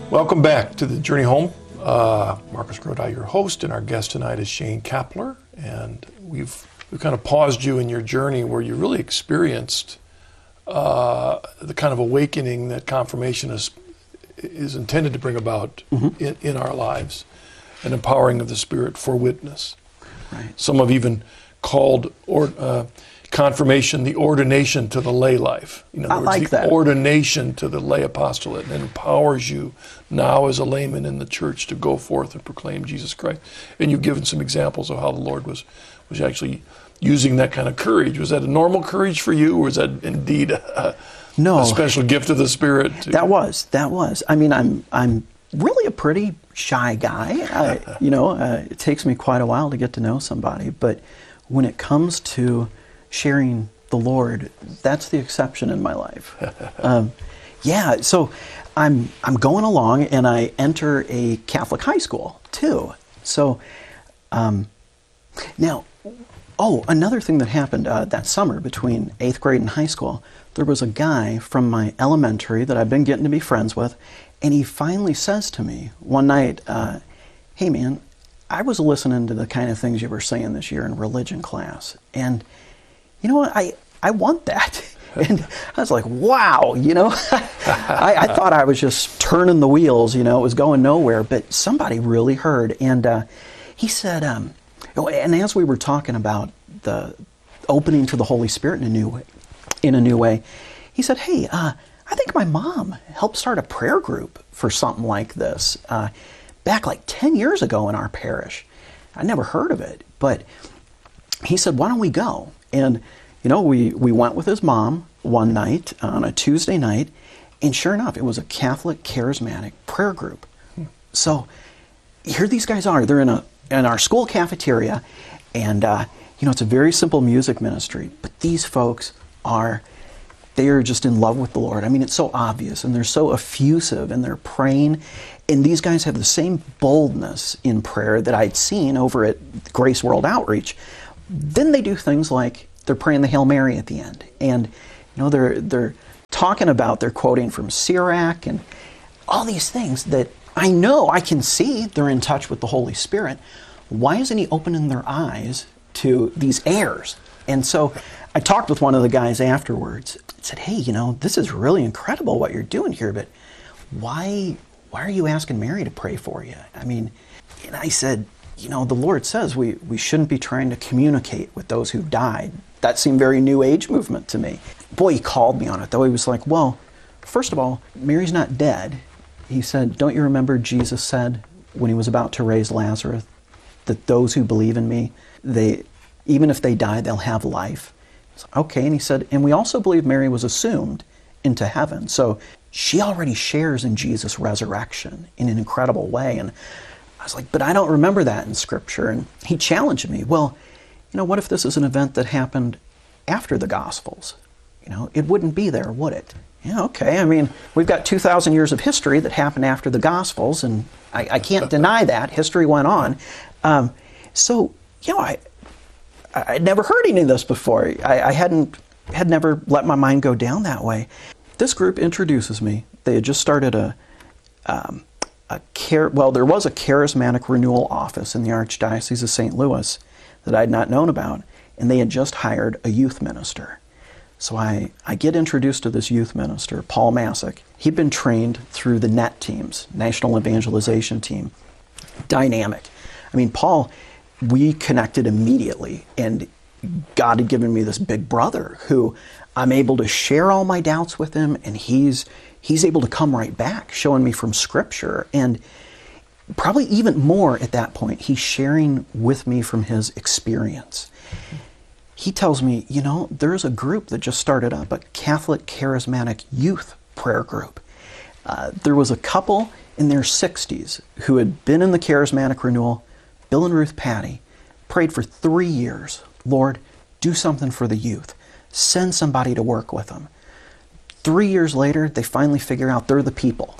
Welcome back to the Journey Home. Marcus Grodi, your host, and our guest tonight is Shane Kapler. And we've kind of paused you in your journey where you really experienced the kind of awakening that confirmation is intended to bring about in our lives, an empowering of the Spirit for witness. Right. Some have even called confirmation the ordination to the lay life. In other I words, like the that. ordination to the lay apostolate, and empowers you now as a layman in the church to go forth and proclaim Jesus Christ. And you've given some examples of how the Lord was actually using that kind of courage. Was that a normal courage for you, or was that indeed a special gift of the Spirit? That was. I mean, I'm really a pretty shy guy. It takes me quite a while to get to know somebody, but when it comes to sharing the Lord, that's the exception in my life. So I'm going along, and I enter a Catholic high school too. So now, another thing that happened that summer between 8th grade and high school, there was a guy from my elementary that I've been getting to be friends with, and he finally says to me one night, "Hey man, I was listening to the kind of things you were saying this year in religion class, and you know what, I want that." And I was like, wow, I thought I was just turning the wheels, it was going nowhere, but somebody really heard. And he said, and as we were talking about the opening to the Holy Spirit in a new way, he said, "Hey, I think my mom helped start a prayer group for something like this back like 10 years ago in our parish. I never heard of it, but he said, why don't we go?" And we went with his mom one night on a Tuesday night, and sure enough, it was a Catholic charismatic prayer group. So here these guys are. They're in our school cafeteria, and it's a very simple music ministry, but these folks they are just in love with the Lord. I mean, it's so obvious, and they're so effusive, and they're praying, and these guys have the same boldness in prayer that I'd seen over at Grace World Outreach. Then they do things like they're praying the Hail Mary at the end, and they're talking about, they're quoting from Sirach and all these things that I can see they're in touch with the Holy Spirit. Why isn't he opening their eyes to these airs? And so I talked with one of the guys afterwards and said, "Hey, this is really incredible what you're doing here, but why are you asking Mary to pray for you?" I mean, and I said, the Lord says we shouldn't be trying to communicate with those who died. That seemed very New Age movement to me. Boy, he called me on it, though. He was like, "Well, first of all, Mary's not dead." He said, "Don't you remember Jesus said when he was about to raise Lazarus that those who believe in me, even if they die, they'll have life?" Okay, and he said, "And we also believe Mary was assumed into heaven. So she already shares in Jesus' resurrection in an incredible way." And I was like, "But I don't remember that in Scripture." And he challenged me, "Well, what if this is an event that happened after the Gospels? It wouldn't be there, would it?" Yeah, okay. I mean, we've got 2,000 years of history that happened after the Gospels, and I can't deny that. History went on. I'd never heard any of this before. I had never let my mind go down that way. This group introduces me. They had just started there was a charismatic renewal office in the Archdiocese of St. Louis that I'd not known about, and they had just hired a youth minister. So I get introduced to this youth minister, Paul Masick. He'd been trained through the NET teams, National Evangelization Team. Dynamic. I mean, Paul, we connected immediately, and God had given me this big brother who I'm able to share all my doubts with him, and he's able to come right back, showing me from Scripture. And probably even more at that point, he's sharing with me from his experience. He tells me, there's a group that just started up, a Catholic Charismatic Youth Prayer Group. There was a couple in their 60s who had been in the Charismatic Renewal, Bill and Ruth Patty, prayed for 3 years. "Lord, do something for the youth. Send somebody to work with them." 3 years later, they finally figure out they're the people.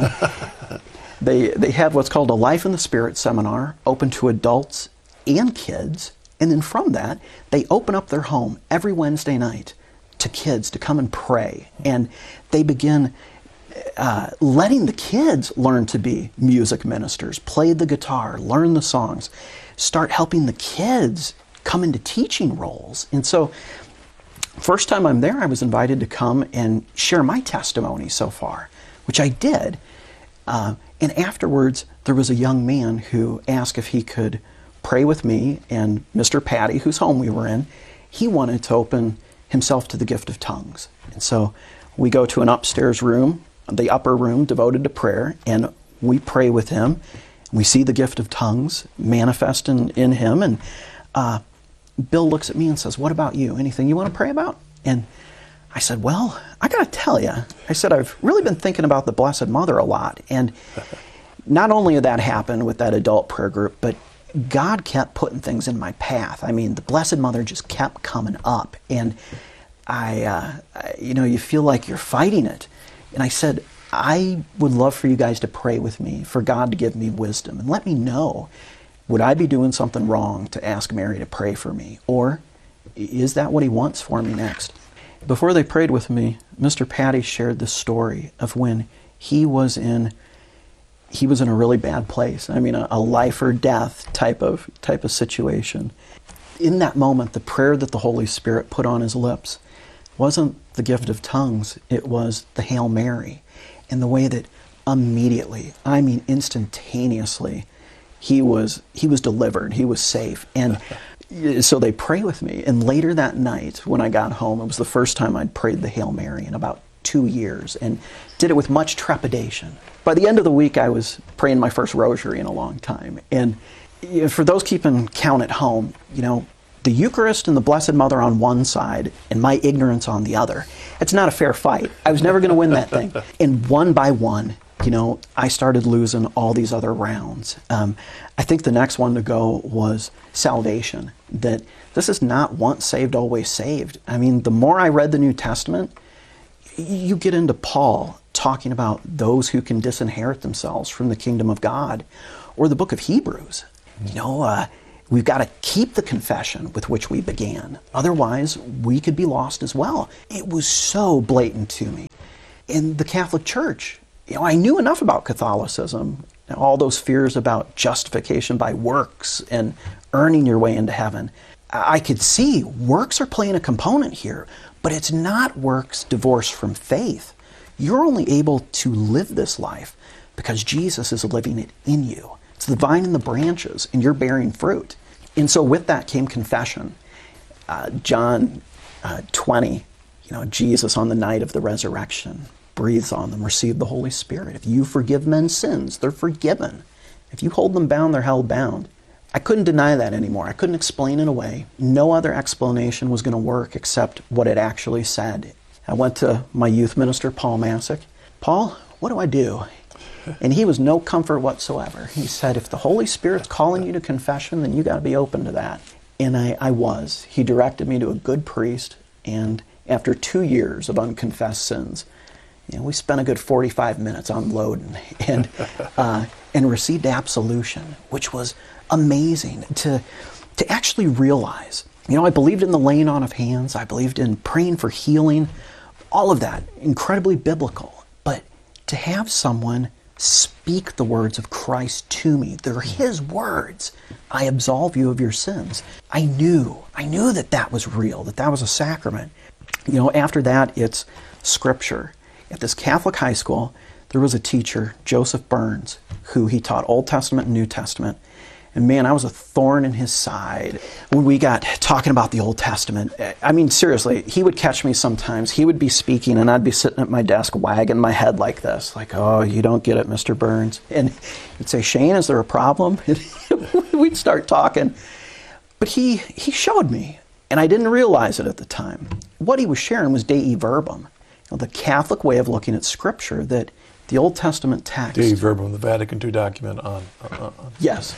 They have what's called a Life in the Spirit seminar, open to adults and kids. And then from that, they open up their home every Wednesday night to kids to come and pray. And they begin letting the kids learn to be music ministers, play the guitar, learn the songs, start helping the kids come into teaching roles. And so, first time I'm there, I was invited to come and share my testimony so far, which I did. And afterwards, there was a young man who asked if he could pray with me and Mr. Patty, whose home we were in. He wanted to open himself to the gift of tongues. And so we go to an upstairs room, the upper room devoted to prayer, and we pray with him. We see the gift of tongues manifest in him. And Bill looks at me and says, "What about you? Anything you want to pray about?" And I said, "Well, I got to tell you," I said, "I've really been thinking about the Blessed Mother a lot." And not only did that happen with that adult prayer group, but God kept putting things in my path. I mean, the Blessed Mother just kept coming up. And you feel like you're fighting it. And I said, "I would love for you guys to pray with me, for God to give me wisdom. And let me know, would I be doing something wrong to ask Mary to pray for me? Or is that what he wants for me next?" Before they prayed with me, Mr. Patty shared this story of when he was in a really bad place. I mean, a life or death type of situation. In that moment, the prayer that the Holy Spirit put on his lips wasn't the gift of tongues, it was the Hail Mary. And the way that immediately, I mean instantaneously, he was delivered, he was safe. And so they pray with me. And later that night, when I got home, it was the first time I'd prayed the Hail Mary in about 2 years, and did it with much trepidation. By the end of the week, I was praying my first rosary in a long time. And for those keeping count at home, the Eucharist and the Blessed Mother on one side, and my ignorance on the other. It's not a fair fight. I was never going to win that thing. And one by one, I started losing all these other rounds. I think the next one to go was salvation. That this is not once saved, always saved. I mean, the more I read the New Testament, you get into Paul talking about those who can disinherit themselves from the kingdom of God, or the book of Hebrews. We've got to keep the confession with which we began. Otherwise, we could be lost as well. It was so blatant to me. In the Catholic Church, I knew enough about Catholicism, all those fears about justification by works and earning your way into heaven. I could see works are playing a component here, but it's not works divorced from faith. You're only able to live this life because Jesus is living it in you. It's the vine and the branches, and you're bearing fruit. And so with that came confession. John 20, Jesus on the night of the resurrection breathes on them, receive the Holy Spirit. If you forgive men's sins, they're forgiven. If you hold them bound, they're held bound. I couldn't deny that anymore. I couldn't explain it away. No other explanation was going to work except what it actually said. I went to my youth minister, Paul Masick. "Paul, what do I do?" And he was no comfort whatsoever. He said, "If the Holy Spirit's calling you to confession, then you got to be open to that." And I was. He directed me to a good priest, and after 2 years of unconfessed sins, we spent a good 45 minutes unloading and received absolution, which was amazing to actually realize. I believed in the laying on of hands. I believed in praying for healing. All of that, incredibly biblical. But to have someone speak the words of Christ to me, they're his words. "I absolve you of your sins." I knew that was real, that was a sacrament. After that, it's Scripture. At this Catholic high school, there was a teacher, Joseph Burns, who he taught Old Testament and New Testament. And man, I was a thorn in his side when we got talking about the Old Testament. I mean, seriously, he would catch me sometimes. He would be speaking and I'd be sitting at my desk wagging my head like this, like, "Oh, you don't get it, Mr. Burns." And he'd say, "Shane, is there a problem?" We'd start talking. But he showed me, and I didn't realize it at the time. What he was sharing was Dei Verbum, the Catholic way of looking at Scripture, that the Old Testament text. Dei Verbum, the Vatican II document on yes,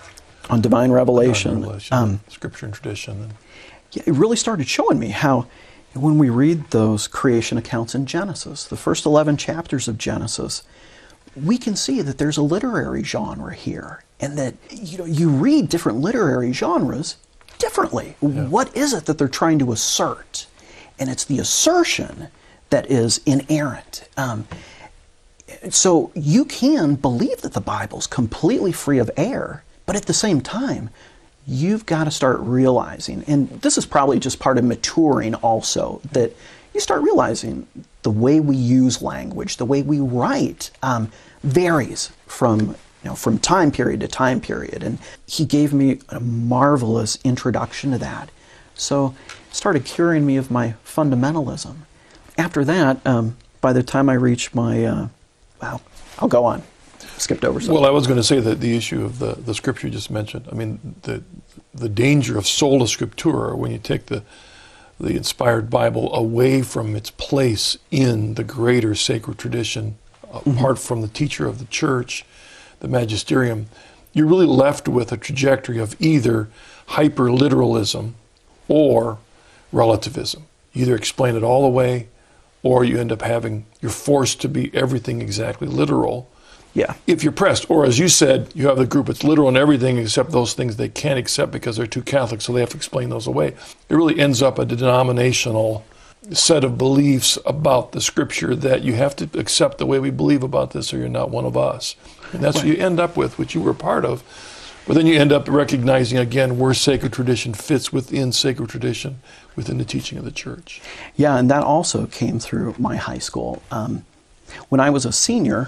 on divine revelation, Scripture and tradition. It really started showing me how, when we read those creation accounts in Genesis, the first 11 chapters of Genesis, we can see that there's a literary genre here, and that you read different literary genres differently. Yeah. What is it that they're trying to assert? And it's the assertion that is inerrant. So you can believe that the Bible's completely free of error, but at the same time, you've got to start realizing, and this is probably just part of maturing also, that you start realizing the way we use language, the way we write, varies from time period to time period. And he gave me a marvelous introduction to that. So started curing me of my fundamentalism. After that, by the time I reached my, I'll go on. Skipped over something. Well, I was going to say that the issue of the scripture you just mentioned, I mean, the danger of sola scriptura, when you take the inspired Bible away from its place in the greater sacred tradition, apart from the teacher of the church, the magisterium, you're really left with a trajectory of either hyper-literalism or relativism. You either explain it all away, or you end up you're forced to be everything exactly literal. Yeah. If you're pressed, or as you said, you have the group that's literal in everything except those things they can't accept because they're too Catholic, so they have to explain those away. It really ends up a denominational set of beliefs about the scripture that you have to accept the way we believe about this or you're not one of us. And that's what you end up with, which you were part of. But then you end up recognizing, again, where sacred tradition fits within sacred tradition, within the teaching of the church. Yeah, and that also came through my high school. When I was a senior,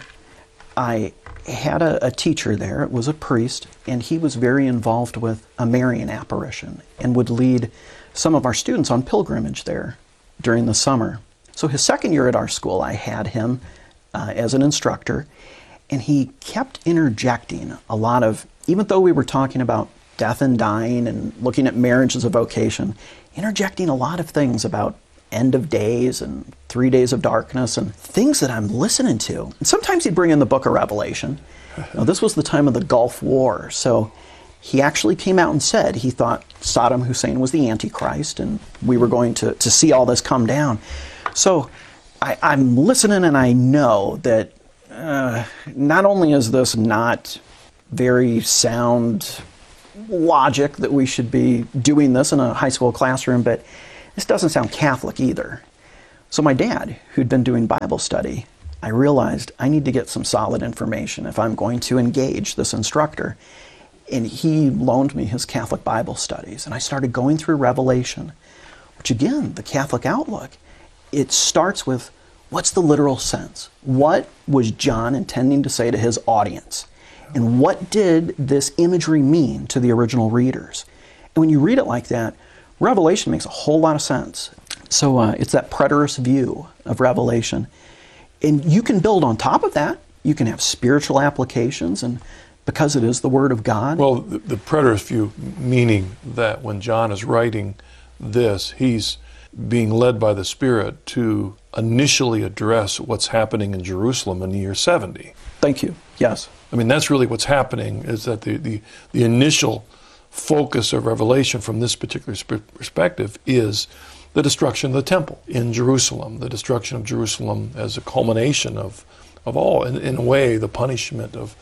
I had a teacher there. It was a priest, and he was very involved with a Marian apparition and would lead some of our students on pilgrimage there during the summer. So his second year at our school, I had him as an instructor, and he kept interjecting a lot of, even though we were talking about death and dying and looking at marriage as a vocation, interjecting a lot of things about end of days and 3 days of darkness and things that I'm listening to. And sometimes he'd bring in the book of Revelation. Now, this was the time of the Gulf War, so he actually came out and said he thought Saddam Hussein was the Antichrist and we were going to see all this come down. So I'm listening, and I know that not only is this not very sound logic that we should be doing this in a high school classroom, but this doesn't sound Catholic either. So my dad, who'd been doing Bible study, I realized I need to get some solid information if I'm going to engage this instructor. And he loaned me his Catholic Bible studies, and I started going through Revelation, which again, the Catholic outlook, it starts with, what's the literal sense? What was John intending to say to his audience? And what did this imagery mean to the original readers? And when you read it like that, Revelation makes a whole lot of sense. So it's that preterist view of Revelation. And you can build on top of that. You can have spiritual applications, and because it is the Word of God. Well, the preterist view, meaning that when John is writing this, he's being led by the Spirit to initially address what's happening in Jerusalem in the year 70. Thank you. Yes. I mean, that's really what's happening, is that the initial focus of Revelation from this particular perspective is the destruction of the temple in Jerusalem, the destruction of Jerusalem as a culmination of all, in a way, the punishment of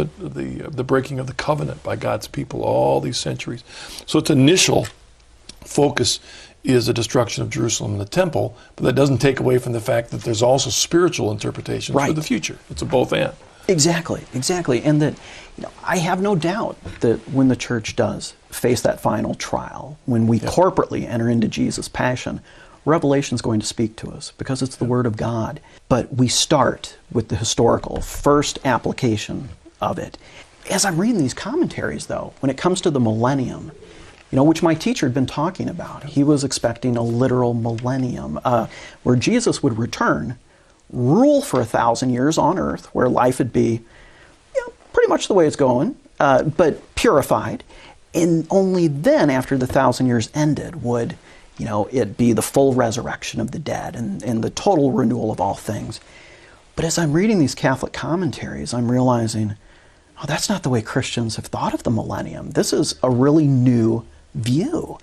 the breaking of the covenant by God's people all these centuries. So its initial focus is the destruction of Jerusalem and the temple, but that doesn't take away from the fact that there's also spiritual interpretations for the future. It's a both and. Exactly. And that, I have no doubt that when the church does face that final trial, when we corporately enter into Jesus' passion, Revelation is going to speak to us because it's the Word of God. But we start with the historical first application of it. As I'm reading these commentaries, though, when it comes to the millennium, which my teacher had been talking about, he was expecting a literal millennium where Jesus would return, rule for 1,000 years on earth, where life would be pretty much the way it's going, but purified. And only then, after the 1,000 years ended, would it be the full resurrection of the dead and the total renewal of all things. But as I'm reading these Catholic commentaries, I'm realizing, that's not the way Christians have thought of the millennium. This is a really new view.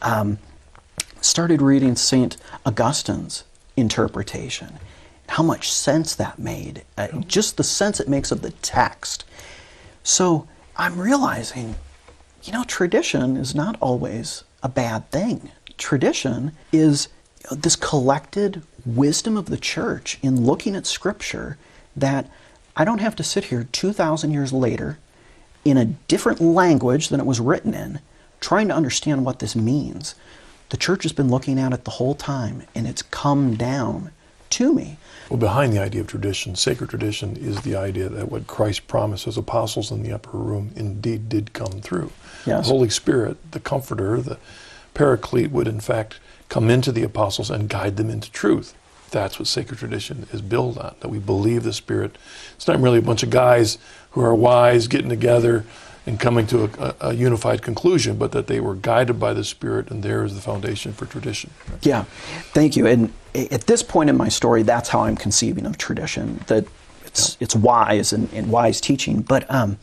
Started reading St. Augustine's interpretation, how much sense that made, just the sense it makes of the text. So I'm realizing, tradition is not always a bad thing. Tradition is this collected wisdom of the church in looking at Scripture, that I don't have to sit here 2,000 years later in a different language than it was written in, trying to understand what this means. The church has been looking at it the whole time, and it's come down to me. Well, behind the idea of tradition, sacred tradition, is the idea that what Christ promised his apostles in the upper room indeed did come through. Yes. The Holy Spirit, the Comforter, the Paraclete, would in fact come into the apostles and guide them into truth. That's what sacred tradition is built on, that we believe the Spirit. It's not really a bunch of guys who are wise getting together and coming to a unified conclusion, but that they were guided by the Spirit, and there is the foundation for tradition. Yeah, thank you. And at this point in my story, that's how I'm conceiving of tradition, that it's wise and wise teaching. But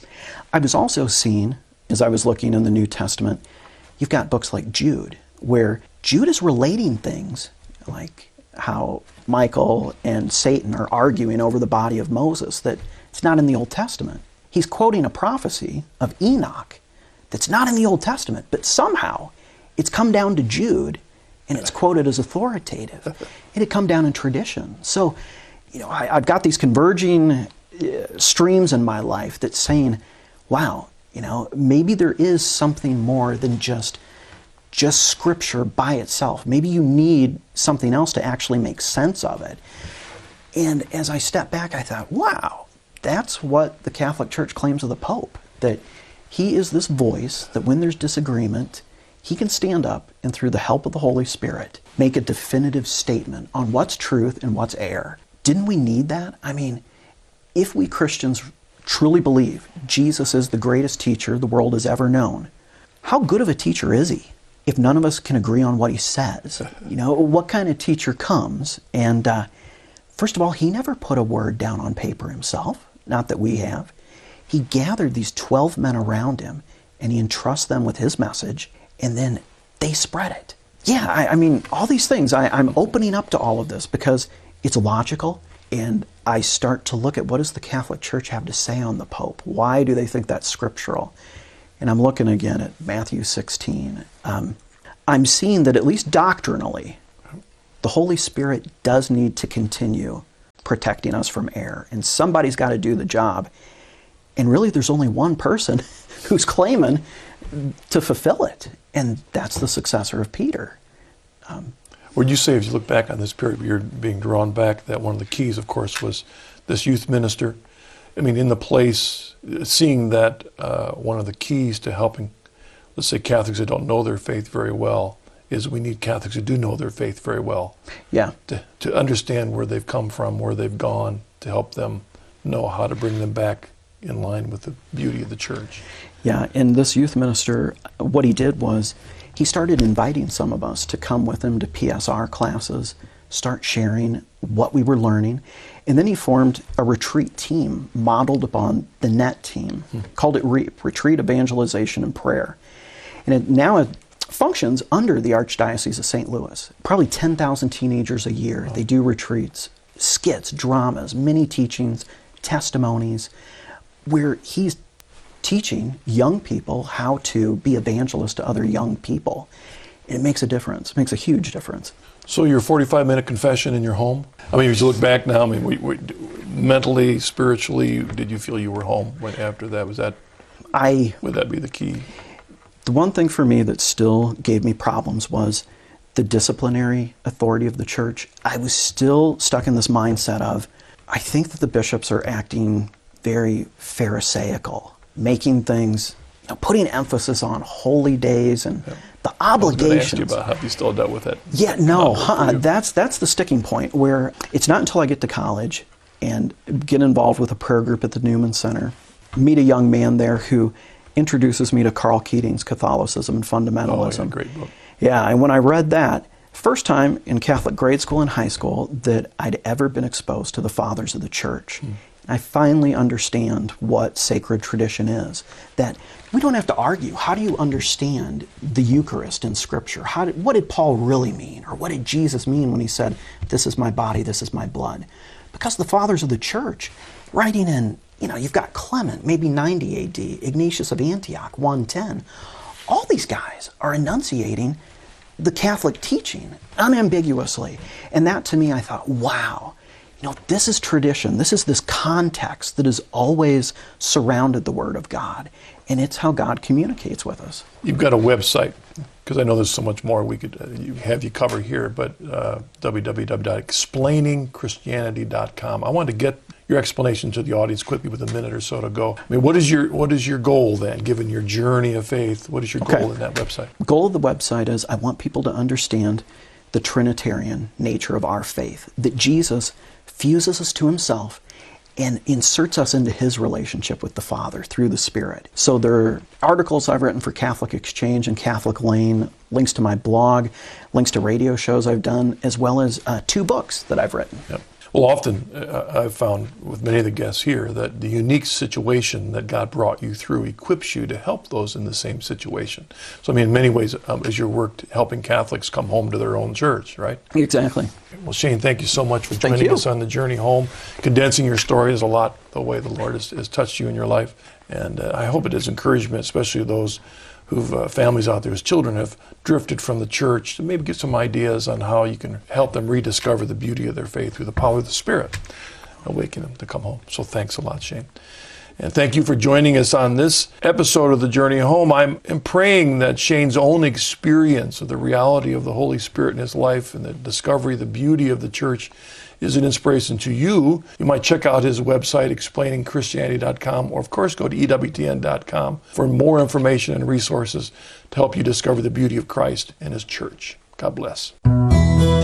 I was also seeing, as I was looking in the New Testament, you've got books like Jude, where Jude is relating things like how Michael and Satan are arguing over the body of Moses, that it's not in the Old Testament. He's quoting a prophecy of Enoch that's not in the Old Testament, but somehow it's come down to Jude and it's quoted as authoritative. It had come down in tradition. So, I've got these converging streams in my life that's saying, wow, maybe there is something more than just Scripture by itself. Maybe you need something else to actually make sense of it. And as I stepped back, I thought, wow, that's what the Catholic Church claims of the Pope, that he is this voice that when there's disagreement, he can stand up and through the help of the Holy Spirit, make a definitive statement on what's truth and what's error. Didn't we need that? I mean, if we Christians truly believe Jesus is the greatest teacher the world has ever known, how good of a teacher is he if none of us can agree on what he says? What kind of teacher comes? And first of all, he never put a word down on paper himself, not that we have. He gathered these 12 men around him, and he entrusts them with his message, and then they spread it. Yeah, I mean, all these things, I'm opening up to all of this because it's logical, and I start to look at what does the Catholic Church have to say on the Pope? Why do they think that's scriptural? And I'm looking again at Matthew 16. I'm seeing that at least doctrinally, the Holy Spirit does need to continue protecting us from error, and somebody's got to do the job. And really, there's only one person who's claiming to fulfill it, and that's the successor of Peter. Would you say, as you look back on this period where you're being drawn back, that one of the keys, of course, was this youth minister? I mean, in the place, seeing that one of the keys to helping, let's say, Catholics that don't know their faith very well, is we need Catholics who do know their faith very well. Yeah. To understand where they've come from, where they've gone, to help them know how to bring them back in line with the beauty of the church. Yeah, and this youth minister, what he did was he started inviting some of us to come with him to PSR classes, start sharing what we were learning, and then he formed a retreat team modeled upon the NET team, called it REAP, Retreat Evangelization and Prayer. And it functions under the Archdiocese of St. Louis. Probably 10,000 teenagers a year. They do retreats, skits, dramas, mini teachings, testimonies, where he's teaching young people how to be evangelists to other young people. And it makes a difference. It makes a huge difference. So your 45-minute confession in your home? I mean, as you look back now, I mean, mentally, spiritually, did you feel you were home after that? Would that be the key? The one thing for me that still gave me problems was the disciplinary authority of the church. I was still stuck in this mindset of, I think that the bishops are acting very pharisaical, making things, putting emphasis on holy days and the obligations. I was going to ask you about how you still dealt with it. Yeah, no, that's the sticking point, where it's not until I get to college and get involved with a prayer group at the Newman Center, meet a young man there who introduces me to Carl Keating's Catholicism and Fundamentalism. Oh, yeah, great book. Yeah, and when I read that, first time in Catholic grade school and high school that I'd ever been exposed to the fathers of the church. I finally understand what sacred tradition is, that we don't have to argue. How do you understand the Eucharist in Scripture? What did Paul really mean? Or what did Jesus mean when he said, this is my body, this is my blood? Because the fathers of the church, writing in, you've got Clement, maybe 90 AD, Ignatius of Antioch, 110. All these guys are enunciating the Catholic teaching unambiguously. And that to me, I thought, wow, No, this is tradition. This is this context that has always surrounded the Word of God. And it's how God communicates with us. You've got a website, because I know there's so much more we could have you cover here, but www.explainingchristianity.com. I wanted to get your explanation to the audience quickly with a minute or so to go. I mean, what is your goal then, given your journey of faith? What is your goal in that website? The goal of the website is I want people to understand the Trinitarian nature of our faith, that Jesus fuses us to himself and inserts us into his relationship with the Father through the Spirit. So there are articles I've written for Catholic Exchange and Catholic Lane, links to my blog, links to radio shows I've done, as well as 2 books that I've written. Yep. Well, often I've found with many of the guests here that the unique situation that God brought you through equips you to help those in the same situation. So, I mean, in many ways, as your work helping Catholics come home to their own church, right? Exactly. Well, Shane, thank you so much for joining us on the journey home. Condensing your story is a lot, the way the Lord has touched you in your life. And I hope it is encouragement, especially those who've families out there whose children have drifted from the church, to maybe get some ideas on how you can help them rediscover the beauty of their faith through the power of the Spirit, awaken them to come home. So thanks a lot, Shane. And thank you for joining us on this episode of The Journey Home. I'm praying that Shane's own experience of the reality of the Holy Spirit in his life and the discovery of the beauty of the church is an inspiration to you. You might check out his website, explainingchristianity.com, or of course go to EWTN.com for more information and resources to help you discover the beauty of Christ and his church. God bless.